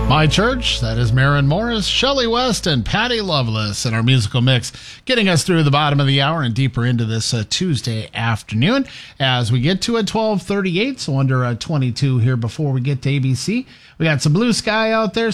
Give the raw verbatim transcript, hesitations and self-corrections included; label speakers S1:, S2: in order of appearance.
S1: My Church, that is Maren Morris, Shelley West, and Patty Loveless in our musical mix, getting us through the bottom of the hour and deeper into this uh, Tuesday afternoon as we get to a twelve thirty-eight, so under uh, twenty-two here before we get to A B C. We got some blue sky out there.